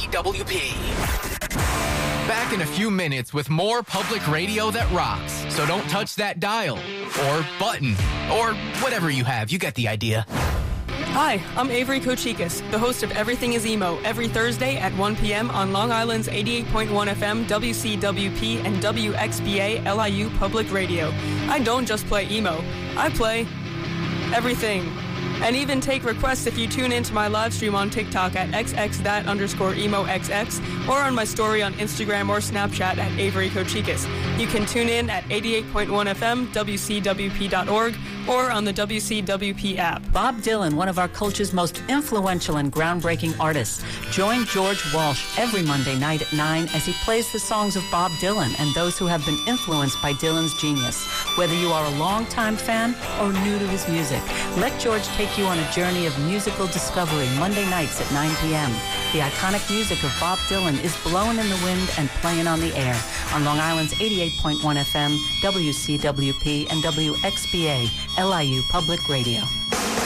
WCWP. Back in a few minutes with more public radio that rocks. So don't touch that dial or button or whatever you have. You get the idea. Hi, I'm Avery Kochikis, the host of Everything is Emo, every Thursday at 1 p.m. on Long Island's 88.1 FM, WCWP, and WXBA LIU Public Radio. I don't just play emo, I play everything. And even take requests if you tune into my live stream on TikTok at xx_emoxx or on my story on Instagram or Snapchat at Avery Kochikis. You can tune in at 88.1 FM, WCWP.org, or on the WCWP app. Bob Dylan, one of our culture's most influential and groundbreaking artists. Join George Walsh every Monday night at 9 as he plays the songs of Bob Dylan and those who have been influenced by Dylan's genius. Whether you are a longtime fan or new to his music, let George take you on a journey of musical discovery Monday nights at 9 p.m. The iconic music of Bob Dylan is blowing in the wind and playing on the air on Long Island's 88.1 FM, WCWP, and WXBA, LIU Public Radio.